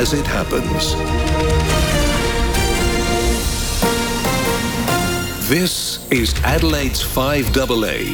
as it happens. This is Adelaide's 5AA.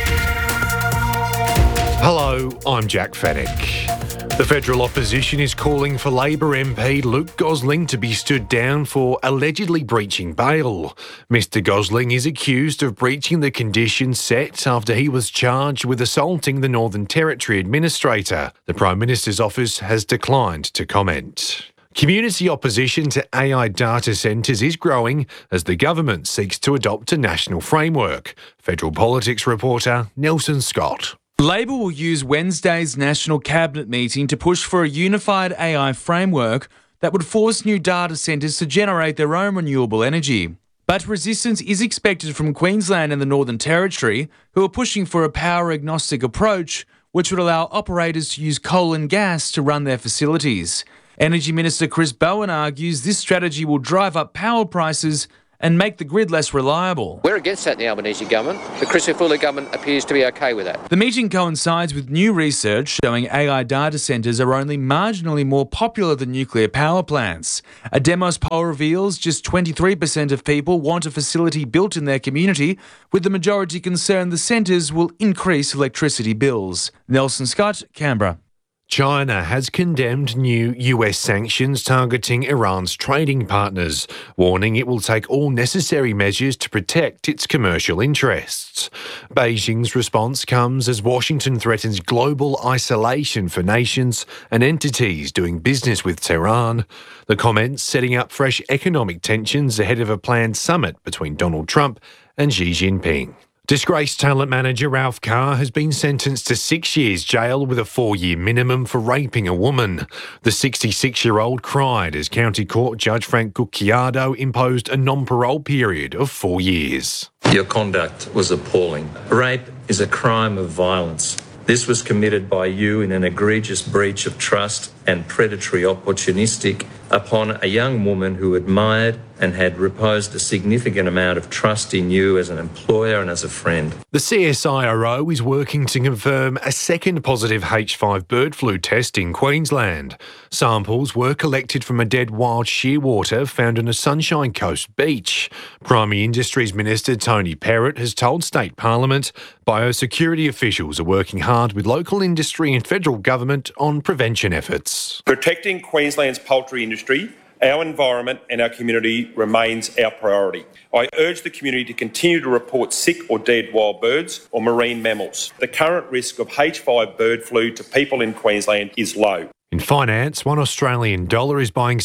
Hello, I'm Jack Fennick. The federal opposition is calling for Labor MP Luke Gosling to be stood down for allegedly breaching bail. Mr Gosling is accused of breaching the conditions set after he was charged with assaulting the Northern Territory Administrator. The Prime Minister's office has declined to comment. Community opposition to AI data centres is growing as the government seeks to adopt a national framework. Federal Politics reporter Nelson Scott. Labor will use Wednesday's National Cabinet meeting to push for a unified AI framework that would force new data centres to generate their own renewable energy. But resistance is expected from Queensland and the Northern Territory, who are pushing for a power-agnostic approach which would allow operators to use coal and gas to run their facilities. Energy Minister Chris Bowen argues this strategy will drive up power prices and make the grid less reliable. We're against that in the Albanese government. The Crisafulli government appears to be okay with that. The meeting coincides with new research showing AI data centres are only marginally more popular than nuclear power plants. A Demos poll reveals just 23% of people want a facility built in their community, with the majority concerned the centres will increase electricity bills. Nelson Scott, Canberra. China has condemned new US sanctions targeting Iran's trading partners, warning it will take all necessary measures to protect its commercial interests. Beijing's response comes as Washington threatens global isolation for nations and entities doing business with Tehran. The comments setting up fresh economic tensions ahead of a planned summit between Donald Trump and Xi Jinping. Disgraced talent manager Ralph Carr has been sentenced to 6 years jail with a 4-year minimum for raping a woman. The 66-year-old cried as County Court Judge Frank Gucciardo imposed a non-parole period of 4 years. Your conduct was appalling. Rape is a crime of violence. This was committed by you in an egregious breach of trust and predatory opportunistic upon a young woman who admired and had reposed a significant amount of trust in you as an employer and as a friend. The CSIRO is working to confirm a second positive H5 bird flu test in Queensland. Samples were collected from a dead wild shearwater found on a Sunshine Coast beach. Primary Industries Minister Tony Perrott has told State Parliament biosecurity officials are working hard with local industry and federal government on prevention efforts. Protecting Queensland's poultry industry, our environment and our community remains our priority. I urge the community to continue to report sick or dead wild birds or marine mammals. The current risk of H5 bird flu to people in Queensland is low. In finance, $1 Australian is buying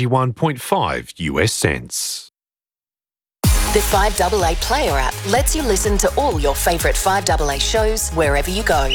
71.5 US cents. The 5AA Player app lets you listen to all your favourite 5AA shows wherever you go.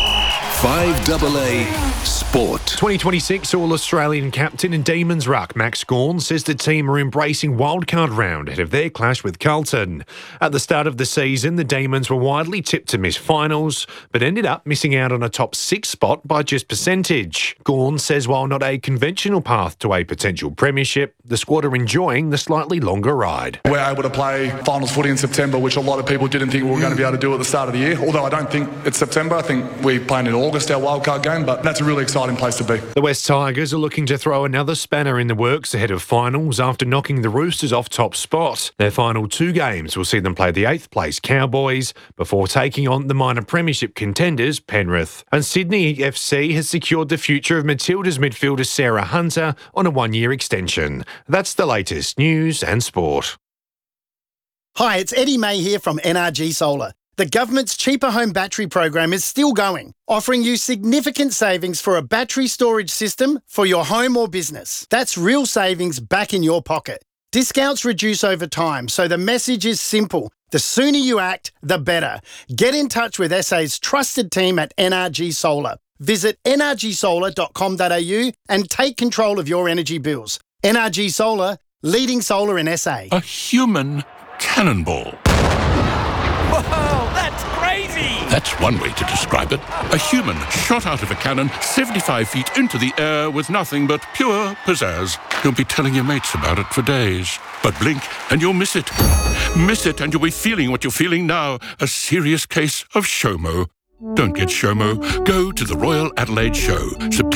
5AA Sport. 2026 All-Australian captain and Demons ruck Max Gawn says the team are embracing wildcard round ahead of their clash with Carlton. At the start of the season, the Demons were widely tipped to miss finals, but ended up missing out on a top 6 spot by just percentage. Gawn says while not a conventional path to a potential premiership, the squad are enjoying the slightly longer ride. We're able to play finals footy in September, which a lot of people didn't think we were going to be able to do at the start of the year. Although I don't think it's September. I think we play in August, our wildcard game, but that's a really exciting place to be. The West Tigers are looking to throw another spanner in the works ahead of finals after knocking the Roosters off top spot. Their final 2 games will see them play the 8th place Cowboys before taking on the minor premiership contenders Penrith. And Sydney FC has secured the future of Matilda's midfielder Sarah Hunter on a 1-year extension. That's the latest news and sport. Hi, it's Eddie May here from NRG Solar. The government's cheaper home battery program is still going, offering you significant savings for a battery storage system for your home or business. That's real savings back in your pocket. Discounts reduce over time, so the message is simple. The sooner you act, the better. Get in touch with SA's trusted team at NRG Solar. Visit nrgsolar.com.au and take control of your energy bills. NRG Solar, leading solar in SA. A human cannonball. Whoa, that's crazy! That's one way to describe it. A human shot out of a cannon 75 feet into the air with nothing but pure pizzazz. You'll be telling your mates about it for days. But blink and you'll miss it. Miss it and you'll be feeling what you're feeling now. A serious case of SHOMO. Don't get SHOMO. Go to the Royal Adelaide Show, September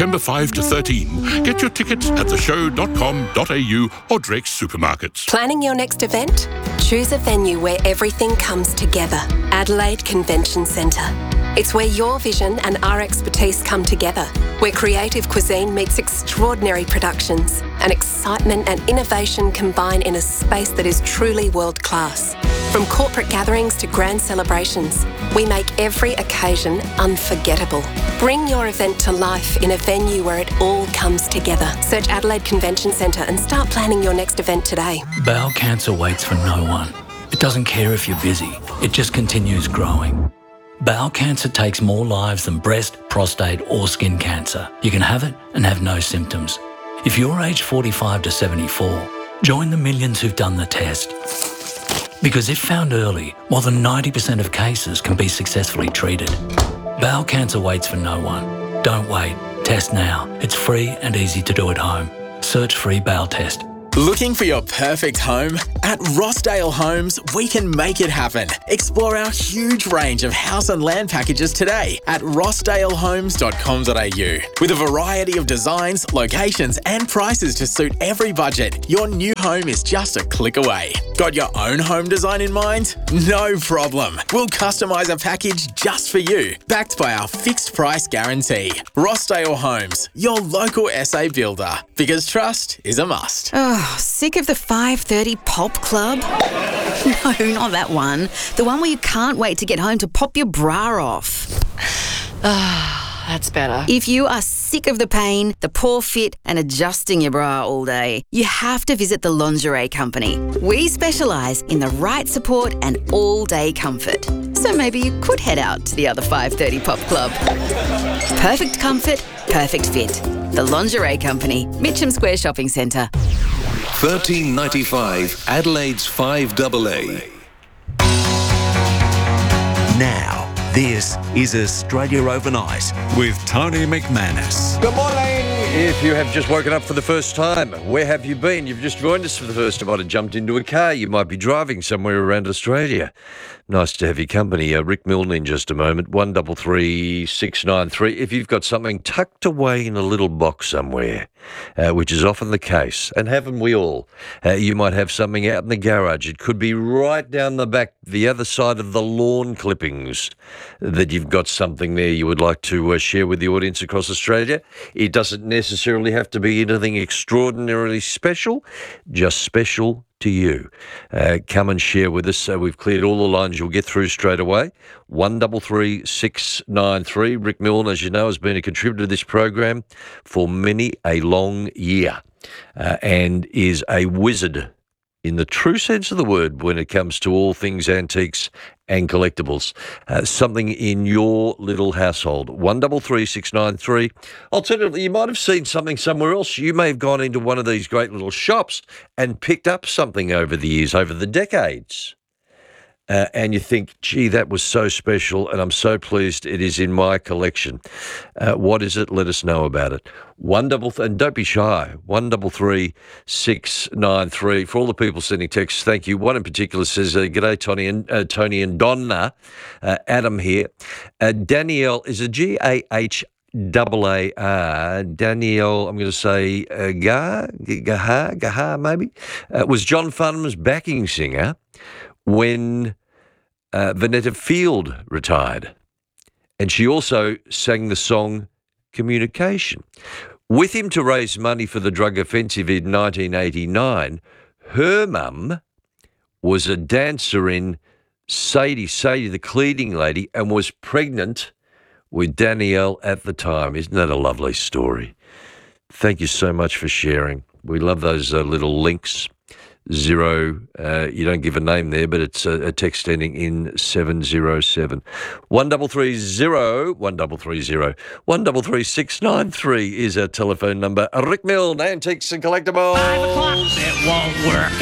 September 5 to 13. Get your tickets at theshow.com.au or Drake's Supermarkets. Planning your next event? Choose a venue where everything comes together. Adelaide Convention Centre. It's where your vision and our expertise come together, where creative cuisine meets extraordinary productions and excitement and innovation combine in a space that is truly world-class. From corporate gatherings to grand celebrations, we make every occasion unforgettable. Bring your event to life in a venue where it all comes together. Search Adelaide Convention Centre and start planning your next event today. Bowel cancer waits for no one. It doesn't care if you're busy. It just continues growing. Bowel cancer takes more lives than breast, prostate or skin cancer. You can have it and have no symptoms. If you're aged 45 to 74, join the millions who've done the test. Because if found early, more than 90% of cases can be successfully treated. Bowel cancer waits for no one. Don't wait. Test now. It's free and easy to do at home. Search free bowel test. Looking for your perfect home? At Rossdale Homes, we can make it happen. Explore our huge range of house and land packages today at rossdalehomes.com.au. With a variety of designs, locations and prices to suit every budget, your new home is just a click away. Got your own home design in mind? No problem. We'll customise a package just for you, backed by our fixed price guarantee. Rossdale Homes, your local SA builder. Because trust is a must. Oh, sick of the 5:30 pop club? No, not that one. The one where you can't wait to get home to pop your bra off. That's better. If you are sick of the pain, the poor fit and adjusting your bra all day, you have to visit the Lingerie Company. We specialise in the right support and all-day comfort. So maybe you could head out to the other 5:30 pop club. Perfect comfort, perfect fit. The Lingerie Company, Mitcham Square Shopping Centre. $13.95 Adelaide's 5AA. Now, this is Australia Overnight with Tony McManus. Good morning. If you have just woken up for the first time, where have you been? You've just joined us for the first time. You might have jumped into a car. You might be driving somewhere around Australia. Nice to have your company. Rick Milne in just a moment. 133693. If you've got something tucked away in a little box somewhere, which is often the case, and haven't we all? You might have something out in the garage. It could be right down the back, the other side of the lawn clippings, that you've got something there you would like to share with the audience across Australia. It doesn't necessarily have to be anything extraordinarily special, just special to you. Come and share with us. We've cleared all the lines you'll get through straight away. 133693. Rick Milne, as you know, has been a contributor to this program for many a long year and is a wizard in the true sense of the word when it comes to all things antiques and collectibles. Something in your little household. 133693. Alternatively, you might have seen something somewhere else. You may have gone into one of these great little shops and picked up something over the years, over the decades. And you think, gee, that was so special, and I'm so pleased it is in my collection. What is it? Let us know about it. And don't be shy. 133693. For all the people sending texts, thank you. One in particular says, "G'day, Tony and Donna. Adam here. Danielle is a Gahaar. Danielle, I'm going to say Gahaar maybe, was John Farnham's backing singer when Vanetta Field retired. And she also sang the song Communication. With him to raise money for the drug offensive in 1989, her mum was a dancer in Sadie the cleaning lady, and was pregnant with Danielle at the time. Isn't that a lovely story? Thank you so much for sharing. We love those little links. Zero, you don't give a name there, but it's a text ending in 707. 1330 133693 is our telephone number. Rick Milne, Antiques and Collectibles. 5 o'clock. It won't work